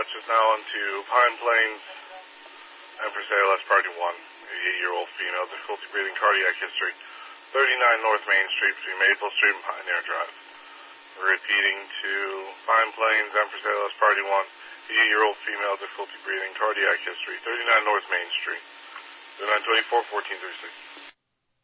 switch us now onto Pine Plains, Empress ALS Party 1, 88-year-old female, difficulty breathing, cardiac history, 39 North Main Street between Maple Street and Pioneer Drive. We're repeating to Pine Plains, Empress ALS Party 1, 88-year-old female, difficulty breathing, cardiac history, 39 North Main Street, 0924-1436.